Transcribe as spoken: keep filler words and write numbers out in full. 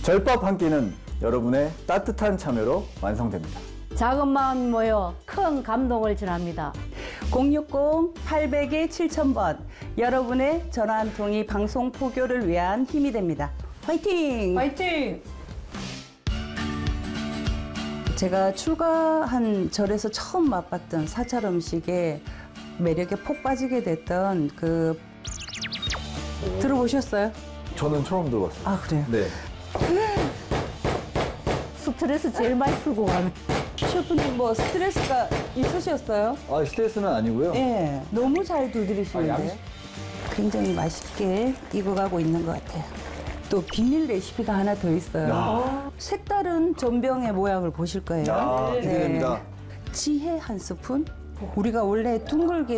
절밥 한 끼는 여러분의 따뜻한 참여로 완성됩니다. 작은 마음 모여 큰 감동을 전합니다. 공육공 팔백 칠천 번 여러분의 전화 한 통이 방송 포교를 위한 힘이 됩니다. 화이팅! 화이팅! 제가 출가한 절에서 처음 맛봤던 사찰 음식에 매력에 폭 빠지게 됐던 그 들어보셨어요? 저는 처음 들어봤어요. 아 그래요? 네. 스트레스 제일 많이 풀고 가는. 셰프님 뭐 스트레스가 있으셨어요? 아, 스트레스는 아니고요. 네, 너무 잘 두드리시는데 아, 양- 굉장히 맛있게 익어가고 있는 것 같아요. 또 비밀 레시피가 하나 더 있어요. 야. 색다른 전병의 모양을 보실 거예요. 아, 기대됩니다. 지혜 한 스푼. 우리가 원래 둥글게